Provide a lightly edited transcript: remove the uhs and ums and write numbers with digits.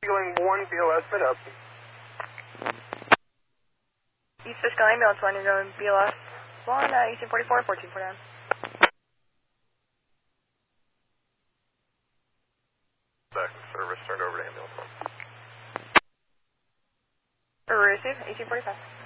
Going 1, BLS, mid up. East Fishkill Ambulance 1, you're going BLS 1, 1844, 1449. Back in service, turned over to ambulance 1. Receive, 1845.